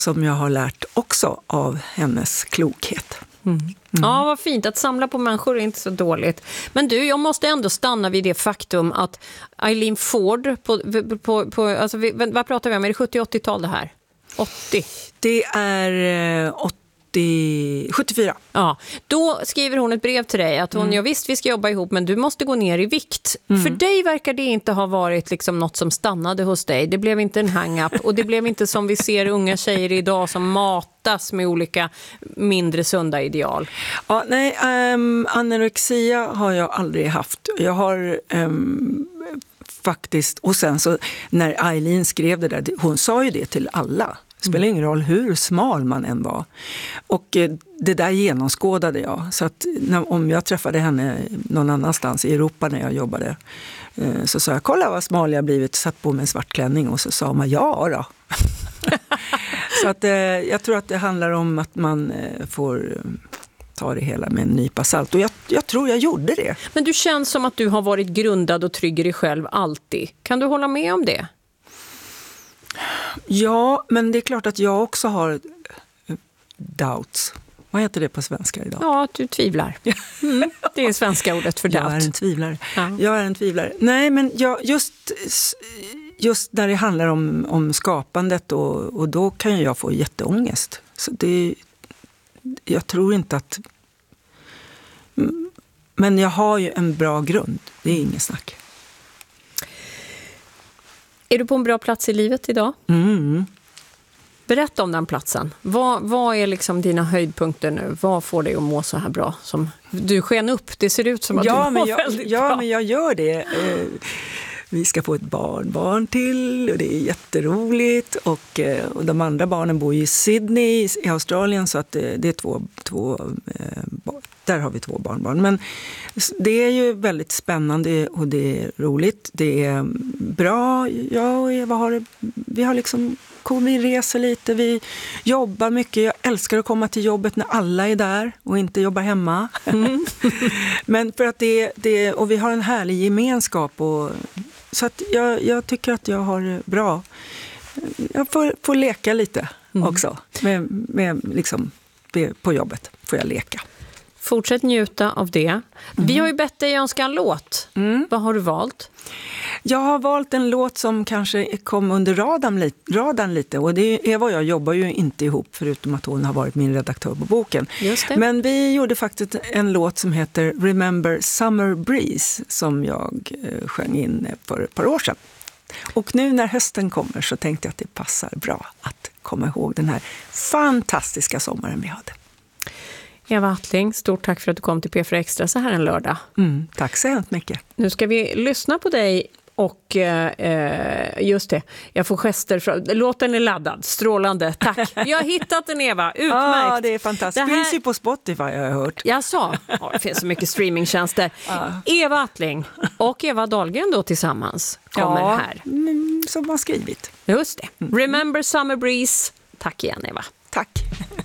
som jag har lärt också av hennes klokhet. Ja, vad fint. Att samla på människor är inte så dåligt. Men du, jag måste ändå stanna vid det faktum att Eileen Ford alltså, vad pratar vi om? Är det 70-80-tal det här? 80? Det är 74. Ja, då skriver hon ett brev till dig att hon, ja visst vi ska jobba ihop men du måste gå ner i vikt. För dig verkar det inte ha varit liksom något som stannade hos dig. Det blev inte en hang-up och det blev inte som vi ser unga tjejer idag som matas med olika mindre sunda ideal. Ja, nej, anorexia har jag aldrig haft. Jag har faktiskt, och sen så när Eileen skrev det där, hon sa ju det till alla. Det spelar ingen roll hur smal man än var. Och det där genomskådade jag. Så att om jag träffade henne någon annanstans i Europa när jag jobbade så sa jag, kolla vad smal jag blivit, satt på mig en svart klänning och så sa man ja då. Så att jag tror att det handlar om att man får ta det hela med en nypa salt. Och jag tror jag gjorde det. Men du känns som att du har varit grundad och trygg i dig själv alltid. Kan du hålla med om det? Ja, men det är klart att jag också har doubts. Vad heter det på svenska idag? Ja, att du tvivlar. Det är svenska ordet för doubt. Jag är en tvivlare. Ja. Jag är en tvivlare. Nej, men just när det handlar om skapandet och då kan jag få jätteångest. Så jag tror inte att... Men jag har ju en bra grund. Det är inget snack. Är du på en bra plats i livet idag? Berätta om den platsen. Vad är liksom dina höjdpunkter nu? Vad får dig att må så här bra? Som du sken upp, det ser ut som att du mår väldigt bra. Ja, men jag gör det. Vi ska få ett barnbarn till och det är jätteroligt. Och de andra barnen bor i Sydney i Australien så att det är två där har vi 2 barnbarn. Men det är ju väldigt spännande och det är roligt. Det är bra. Jag och Eva vi har liksom vi reser lite, vi jobbar mycket. Jag älskar att komma till jobbet när alla är där och inte jobba hemma. Men för att det och vi har en härlig gemenskap så att jag tycker att jag har det bra. Jag får leka lite också med liksom på jobbet får jag leka. Fortsätt njuta av det. Vi har ju bett dig önska en låt. Vad har du valt? Jag har valt en låt som kanske kom under radarn lite. Och Eva och jag jobbar ju inte ihop förutom att hon har varit min redaktör på boken. Just det. Men vi gjorde faktiskt en låt som heter Remember Summer Breeze som jag sjöng in för ett par år sedan. Och nu när hösten kommer så tänkte jag att det passar bra att komma ihåg den här fantastiska sommaren vi hade. Eva Attling, stort tack för att du kom till P4 Extra så här en lördag. Tack så hemskt mycket. Nu ska vi lyssna på dig och just det, jag får gester. Låten är laddad, strålande, tack. Vi har hittat den Eva, utmärkt. Ja, det är fantastiskt. Det finns ju på Spotify har jag hört. Jag sa, det finns så mycket streamingtjänster. Eva Attling och Eva Dahlgren då tillsammans kommer här. Som har skrivit. Just det. Remember Summer Breeze. Tack igen Eva.